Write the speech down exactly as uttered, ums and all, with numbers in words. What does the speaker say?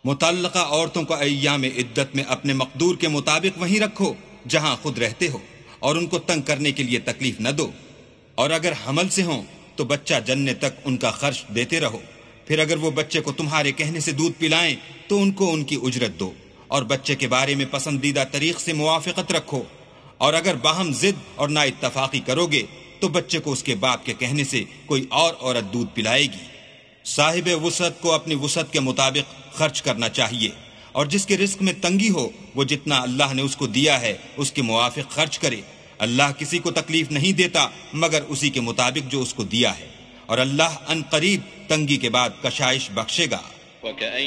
मुतल्लका औरतों को अय्याम इद्दत में अपने मकदूर के मुताबिक वहीं रखो जहां खुद रहते हो, और उनको तंग करने के लिए तकलीफ न दो। और अगर हमल से हों तो बच्चा जनने तक उनका खर्च देते रहो। फिर अगर वो बच्चे को तुम्हारे कहने से दूध पिलाएं तो उनको उनकी उजरत दो, और बच्चे के बारे में पसंदीदा तरीक से मुवाफिकत रखो। और अगर बाहम जिद और ना इत्तफाकी करोगे तो बच्चे को उसके बाप के कहने से कोई और औरत दूध पिलाएगी। साहिब वुसअत को अपनी वुसअत के मुताबिक खर्च करना चाहिए, और जिसके रिस्क में तंगी हो वो जितना अल्लाह ने उसको दिया है उसके मुवाफिक खर्च करे। अल्लाह किसी को तकलीफ नहीं देता मगर उसी के मुताबिक जो उसको दिया है, और अल्लाह अन करीब तंगी के बाद कशाइश बख्शेगा।